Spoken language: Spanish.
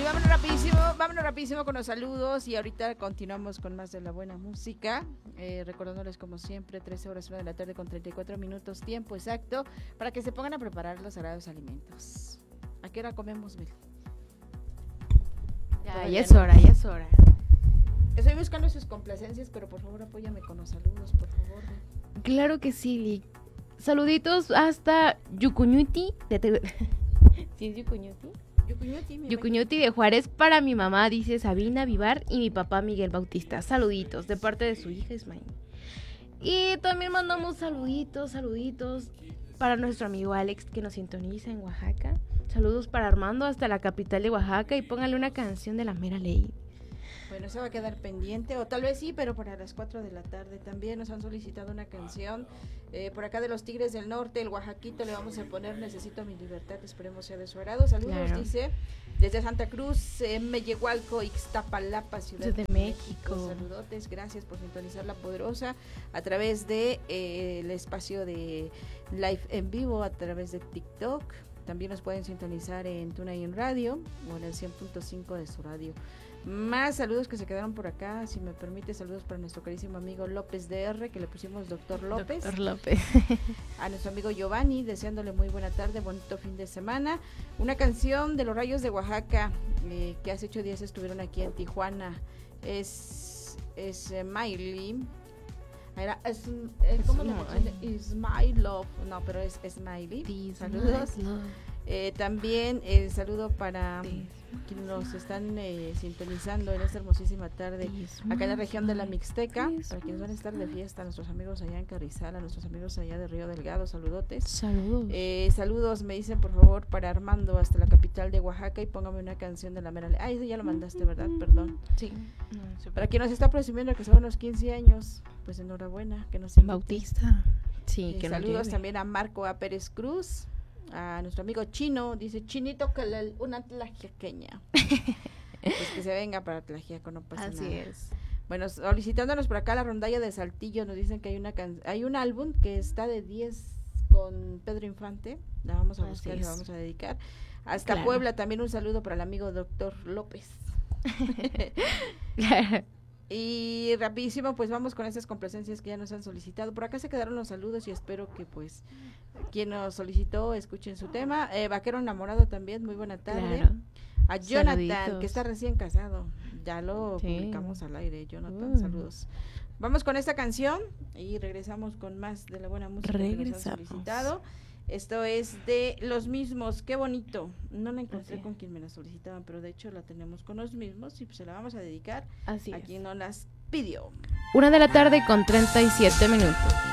Y vámonos rapidísimo con los saludos y ahorita continuamos con más de la buena música, recordándoles como siempre 13 horas 1 de la tarde con 34 minutos, tiempo exacto para que se pongan a preparar los sagrados alimentos. ¿A qué hora comemos, Bel? Ya es hora. Estoy buscando sus complacencias, pero por favor apóyame con los saludos, por favor. Claro que sí, Lick. Saluditos hasta Yucuñuti. ¿Sí es Yucuñuti? Yucuñuti de Juárez para mi mamá, dice Sabina Vivar, y mi papá Miguel Bautista. Saluditos de parte de su hija Ismael. Y también mandamos saluditos para nuestro amigo Alex que nos sintoniza en Oaxaca. Saludos para Armando hasta la capital de Oaxaca y póngale una canción de La Mera Ley. Bueno, se va a quedar pendiente, o tal vez sí, pero para las 4 de la tarde también nos han solicitado una canción. Por acá de los Tigres del Norte, el oaxaquito, le vamos a poner Necesito mi libertad, esperemos sea de su agrado. Saludos, claro. Dice, desde Santa Cruz, Mellehualco, Ixtapalapa, Ciudad de México. Saludotes, gracias por sintonizar La Poderosa a través de el espacio de live en vivo, a través de TikTok. También nos pueden sintonizar en TuneIn Radio o en el 100.5 de su radio. Más saludos que se quedaron por acá, si me permite, saludos para nuestro carísimo amigo López DR, que le pusimos Doctor López. Doctor López. A nuestro amigo Giovanni, deseándole muy buena tarde, bonito fin de semana. Una canción de los Rayos de Oaxaca, que hace 8 días estuvieron aquí en Tijuana, es Miley. ¿Cómo le Is My Love, no, pero es Smiley. Saludos. También el saludo para quienes nos están sintonizando en esta hermosísima tarde acá en la región de la Mixteca, para quienes van a estar de fiesta, nuestros amigos allá en Carrizal, a nuestros amigos allá de Río Delgado, saludotes. Saludos, me dicen por favor para Armando hasta la capital de Oaxaca y póngame una canción de La Mera Ley. Eso ya lo mandaste, ¿verdad? Perdón. Sí. Para quien nos está presumiendo que son unos 15 años, pues enhorabuena, que nos invite. Bautista. Sí, que saludos también a Marco A. Pérez Cruz, a nuestro amigo Chino, dice Chinito que una tlaxiaqueña. Pues que se venga para Tlaxiaco, no pasa nada. Así es. Bueno, solicitándonos por acá la rondalla de Saltillo, nos dicen que hay un álbum que está de 10 con Pedro Infante, la vamos a buscar, la vamos a dedicar. Hasta Puebla también un saludo para el amigo Doctor López. Y rapidísimo, pues vamos con esas complacencias que ya nos han solicitado. Por acá se quedaron los saludos y espero que pues quien nos solicitó escuchen su tema. Vaquero Enamorado también, muy buena tarde. Claro. A Jonathan, saluditos, que está recién casado. Ya lo publicamos al aire, Jonathan, saludos. Vamos con esta canción y regresamos con más de la buena música que nos han solicitado. Esto es de Los Mismos, qué bonito. No la encontré con quien me la solicitaban, pero de hecho la tenemos con Los Mismos y pues se la vamos a dedicar a quien nos las pidió. 1 de la tarde con 37 minutos.